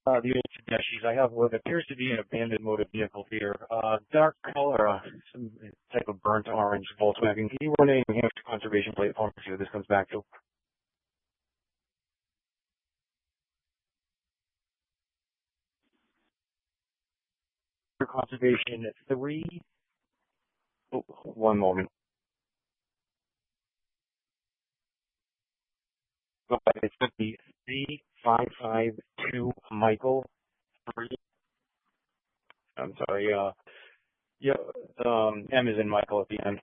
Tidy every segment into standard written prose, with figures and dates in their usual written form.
The old Tedeschi's. I have what appears to be an abandoned motor vehicle here. Dark color, some type of burnt orange Volkswagen. Can you run a New Hampshire conservation plate for me? See what this comes back to. Conservation 3. Oh, one moment. It's going to be C552 Michael 3. I'm sorry. Yeah. M is in Michael at the end.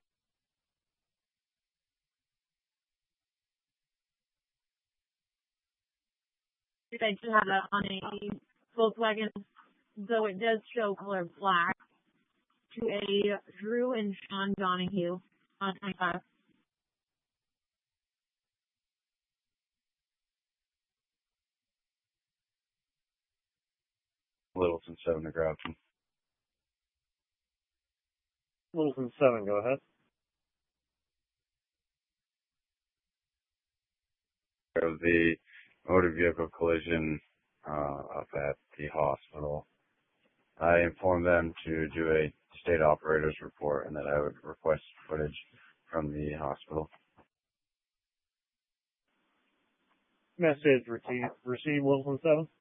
I do have that on a Volkswagen, though it does show color black, to a Drew and Sean Donahue on 25. Littleton 7 to Grouchy. Littleton 7, go ahead. Of the motor vehicle collision up at the hospital. I informed them to do a state operator's report and that I would request footage from the hospital. Message received Littleton 7.